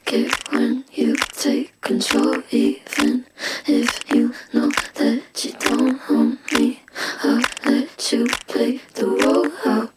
it when you take control, even if you know that you don't own me. I'll let you play the role. I'll